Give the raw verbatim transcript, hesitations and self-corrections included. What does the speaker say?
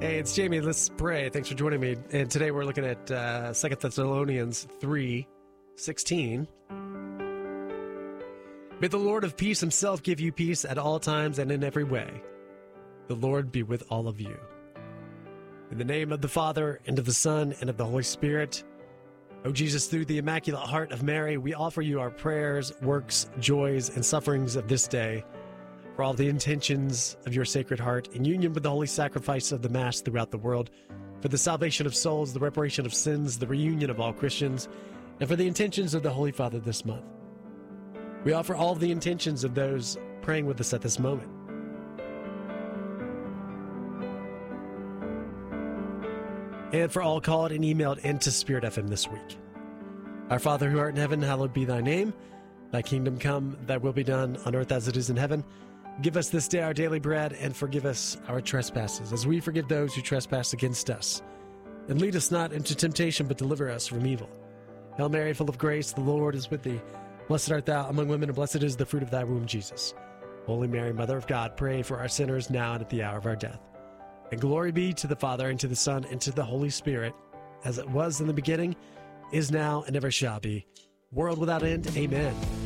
Hey, it's Jamie. Let's pray. Thanks for joining me. And today we're looking at uh, Second Thessalonians three sixteen. May the Lord of peace himself give you peace at all times and in every way. The Lord be with all of you. In the name of the Father, and of the Son, and of the Holy Spirit. O Jesus, through the Immaculate Heart of Mary, we offer you our prayers, works, joys, and sufferings of this day, for all the intentions of your Sacred Heart, in union with the holy sacrifice of the Mass throughout the world, for the salvation of souls, the reparation of sins, the reunion of all Christians, and for the intentions of the Holy Father this month. We offer all the intentions of those praying with us at this moment. And for all called and emailed into Spirit F M this week. Our Father who art in heaven, hallowed be thy name. Thy kingdom come, thy will be done on earth as it is in heaven. Give us this day our daily bread, and forgive us our trespasses, as we forgive those who trespass against us. And lead us not into temptation, but deliver us from evil. Hail Mary, full of grace, the Lord is with thee. Blessed art thou among women, and blessed is the fruit of thy womb, Jesus. Holy Mary, Mother of God, pray for our sinners now and at the hour of our death. And glory be to the Father, and to the Son, and to the Holy Spirit, as it was in the beginning, is now, and ever shall be, world without end. Amen.